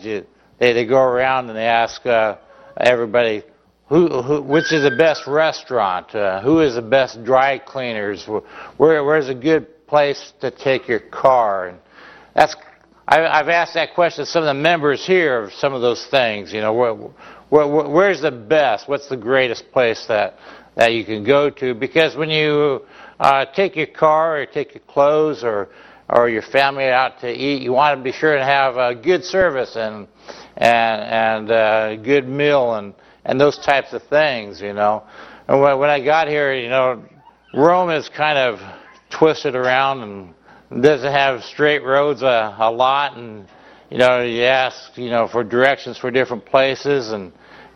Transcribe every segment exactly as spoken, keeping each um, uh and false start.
You, they, they go around and they ask uh, everybody, who, who, which is the best restaurant? Uh, who is the best dry cleaners? Where, where's a good place to take your car? And that's I, I've asked that question to some of the members here of some of those things. You know, where, where, where's the best? What's the greatest place that that you can go to? Because when you uh, take your car or take your clothes or or your family out to eat, you want to be sure to have a good service and and and a good meal and, and those types of things, you know. And when, when I got here, you know, Rome is kind of twisted around and doesn't have straight roads a, a lot, and you know, you ask, you know, for directions for different places, and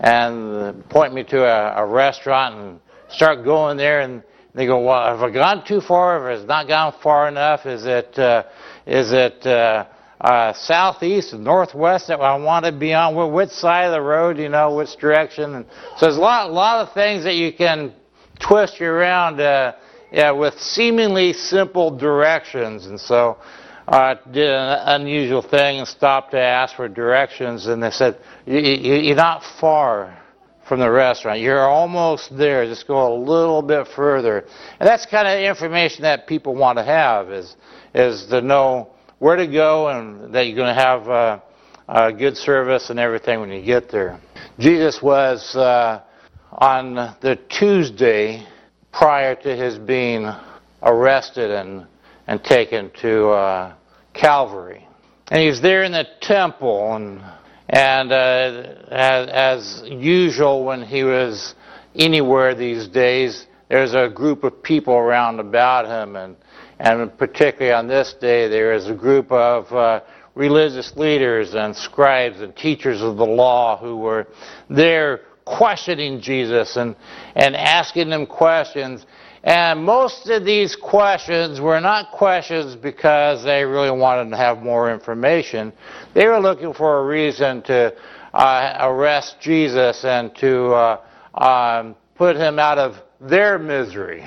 and point me to a, a restaurant and start going there, and they go, well, have I gone too far? If it's not gone far enough, is it uh, is it uh, uh, southeast, northwest that I want to be on? Which side of the road, you know, which direction? And so there's a lot, lot of things that you can twist you around uh, yeah, with seemingly simple directions. And so I uh, did an unusual thing and stopped to ask for directions, and they said, you, you, you're not far from the restaurant. You're almost there. Just go a little bit further. And that's kind of information that people want to have, is is to know where to go and that you're going to have uh, a good service and everything when you get there. Jesus was uh, on the Tuesday prior to his being arrested and, and taken to uh, Calvary. And he was there in the temple, and And uh, as, as usual, when he was anywhere these days, there's a group of people around about him, and and particularly on this day, there is a group of uh, religious leaders and scribes and teachers of the law who were there questioning Jesus and and asking him questions. And most of these questions were not questions because they really wanted to have more information. They were looking for a reason to uh, arrest Jesus and to uh, um, put him out of their misery.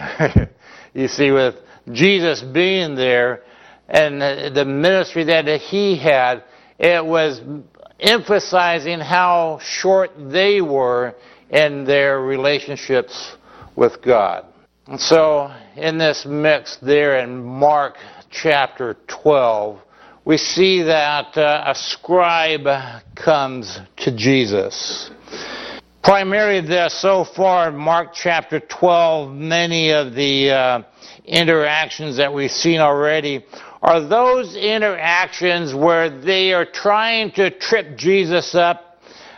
You see, with Jesus being there and the ministry that he had, it was emphasizing how short they were in their relationships with God. And so, in this mix there in Mark chapter twelve, we see that uh, a scribe comes to Jesus. Primarily there, so far in Mark chapter twelve, many of the uh, interactions that we've seen already are those interactions where they are trying to trip Jesus up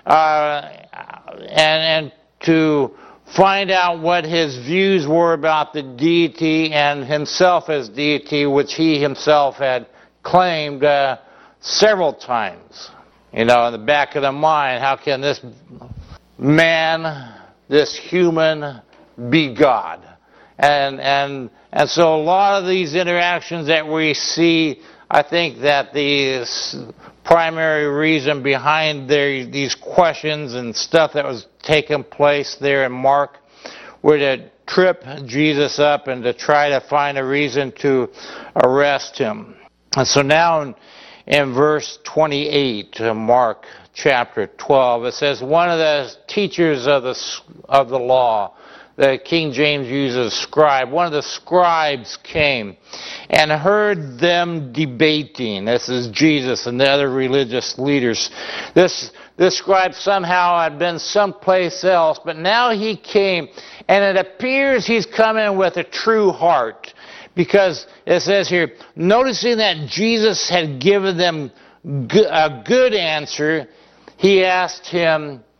uh, and, and to find out what his views were about the deity and himself as deity, which he himself had claimed uh, several times. You know, in the back of the mind, how can this man, this human, be God? And and and so a lot of these interactions that we see, I think that the primary reason behind their, these questions and stuff that was taking place there in Mark were to trip Jesus up and to try to find a reason to arrest him. And so now in, in verse twenty-eight of Mark chapter twelve, it says, one of the teachers of the of the law, the King James uses scribe, one of the scribes came and heard them debating. This is Jesus and the other religious leaders. This, this scribe somehow had been someplace else, but now he came, and it appears he's coming with a true heart. Because it says here, noticing that Jesus had given them a good answer, he asked him